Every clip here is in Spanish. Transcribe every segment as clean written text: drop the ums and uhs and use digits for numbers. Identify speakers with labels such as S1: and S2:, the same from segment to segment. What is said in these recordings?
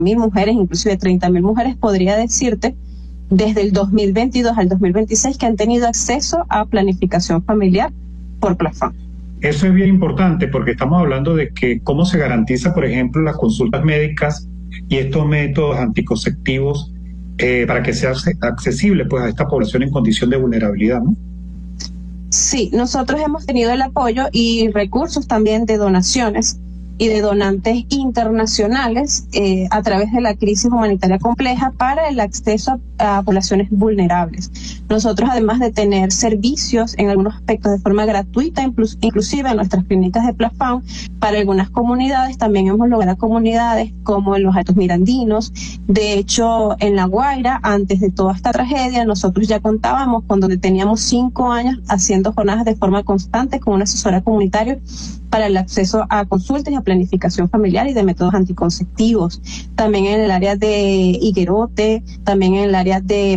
S1: mujeres, inclusive 30.000 mujeres, podría decirte, desde el 2022 al 2026, que han tenido acceso a planificación familiar por PLAFAM.
S2: Eso es bien importante porque estamos hablando de que cómo se garantiza, por ejemplo, las consultas médicas y estos métodos anticonceptivos para que sea accesible pues a esta población en condición de vulnerabilidad, ¿no?
S1: Sí, nosotros hemos tenido el apoyo y recursos también de donaciones y de donantes internacionales a través de la crisis humanitaria compleja para el acceso a poblaciones vulnerables. Nosotros, además de tener servicios en algunos aspectos de forma gratuita, inclusive en nuestras clínicas de PLAFAM, para algunas comunidades, también hemos logrado comunidades como en los Altos Mirandinos. De hecho, en La Guaira, antes de toda esta tragedia, nosotros ya contábamos con donde teníamos 5 años haciendo jornadas de forma constante con una asesora comunitaria para el acceso a consultas y a planificación familiar y de métodos anticonceptivos. También en el área de Higuerote, también en el área de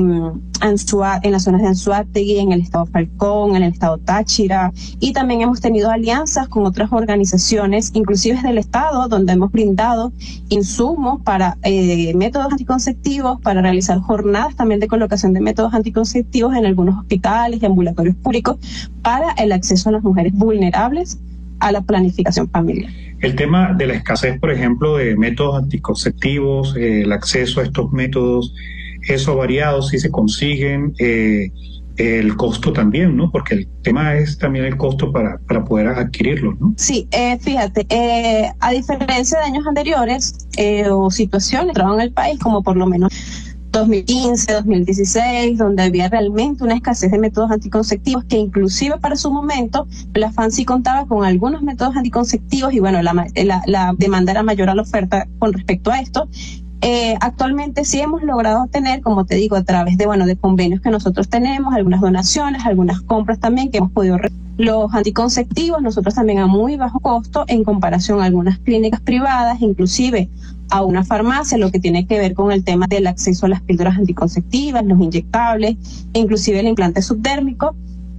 S1: en las zonas de Anzoátegui, en el estado Falcón, en el estado Táchira, y también hemos tenido alianzas con otras organizaciones, inclusive del estado, donde hemos brindado insumos para métodos anticonceptivos, para realizar jornadas también de colocación de métodos anticonceptivos en algunos hospitales y ambulatorios públicos para el acceso a las mujeres vulnerables a la planificación familiar.
S2: El tema de la escasez, por ejemplo, de métodos anticonceptivos, el acceso a estos métodos, eso ha variado, si se consiguen, el costo también, ¿no? Porque el tema es también el costo para poder adquirirlos, ¿no?
S1: Sí, fíjate, a diferencia de años anteriores o situaciones en el país, como por lo menos 2015, 2016, donde había realmente una escasez de métodos anticonceptivos, que inclusive para su momento PLAFAM sí contaba con algunos métodos anticonceptivos y bueno, la demanda era mayor a la oferta con respecto a esto. Actualmente sí hemos logrado tener, como te digo, a través de convenios que nosotros tenemos, algunas donaciones, algunas compras también que hemos podido los anticonceptivos, nosotros también a muy bajo costo en comparación a algunas clínicas privadas, inclusive a una farmacia, lo que tiene que ver con el tema del acceso a las píldoras anticonceptivas, los inyectables, inclusive el implante subdérmico,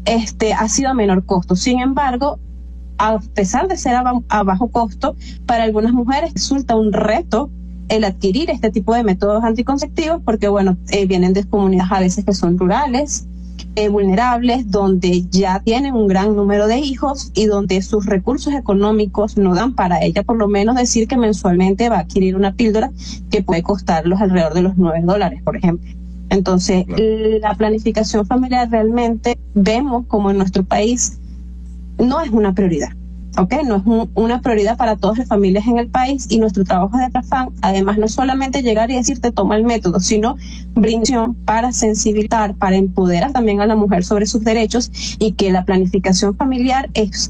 S1: ha sido a menor costo. Sin embargo, a pesar de ser a bajo costo, para algunas mujeres resulta un reto el adquirir este tipo de métodos anticonceptivos porque, vienen de comunidades a veces que son rurales, vulnerables, donde ya tienen un gran número de hijos y donde sus recursos económicos no dan para ella por lo menos decir que mensualmente va a adquirir una píldora que puede costarlos alrededor de los $9, por ejemplo. Entonces, la planificación familiar realmente vemos como en nuestro país no es una prioridad. No es una prioridad para todas las familias en el país, y nuestro trabajo de PLAFAM, además, no es solamente llegar y decirte toma el método, sino brindar para sensibilizar, para empoderar también a la mujer sobre sus derechos, y que la planificación familiar es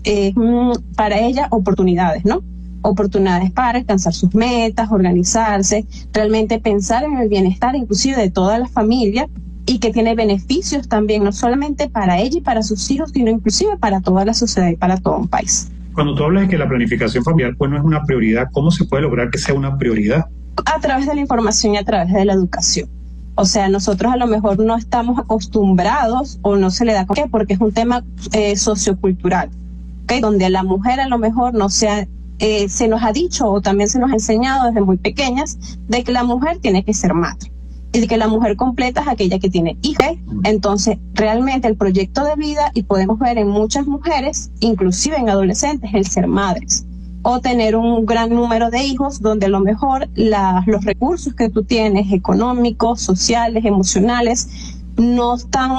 S1: para ella oportunidades, ¿no? Oportunidades para alcanzar sus metas, organizarse, realmente pensar en el bienestar inclusive de toda la familia, y que tiene beneficios también, no solamente para ella y para sus hijos, sino inclusive para toda la sociedad y para todo un país.
S2: Cuando tú hablas de que la planificación familiar pues no es una prioridad, ¿cómo se puede lograr que sea una prioridad?
S1: A través de la información y a través de la educación. O sea, nosotros a lo mejor no estamos acostumbrados o no se le da, ¿por qué? Porque es un tema sociocultural, ¿okay? Donde a la mujer a lo mejor no se nos ha dicho o también se nos ha enseñado desde muy pequeñas de que la mujer tiene que ser madre. Y de que la mujer completa es aquella que tiene hijos. Entonces, realmente el proyecto de vida, y podemos ver en muchas mujeres, inclusive en adolescentes, el ser madres o tener un gran número de hijos, donde a lo mejor los recursos que tú tienes, económicos, sociales, emocionales, no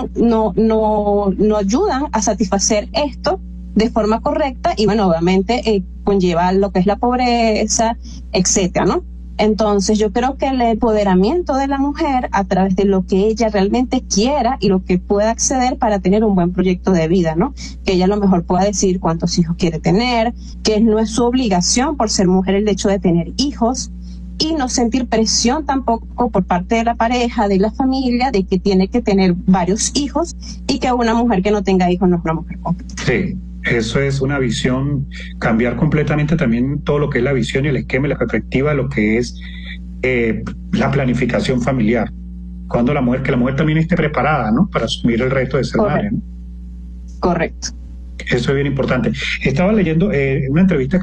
S1: ayudan a satisfacer esto de forma correcta, y obviamente conlleva lo que es la pobreza, etcétera, ¿no? Entonces yo creo que el empoderamiento de la mujer a través de lo que ella realmente quiera y lo que pueda acceder para tener un buen proyecto de vida, ¿no? Que ella a lo mejor pueda decir cuántos hijos quiere tener, que no es su obligación por ser mujer el hecho de tener hijos, y no sentir presión tampoco por parte de la pareja, de la familia, de que tiene que tener varios hijos, y que una mujer que no tenga hijos no es una mujer completa.
S2: Sí. Eso es una visión, cambiar completamente también todo lo que es la visión y el esquema y la perspectiva de lo que es la planificación familiar. Que la mujer también esté preparada, ¿no? Para asumir el reto de ser madre, ¿no?
S1: Correcto.
S2: Eso es bien importante. Estaba leyendo una entrevista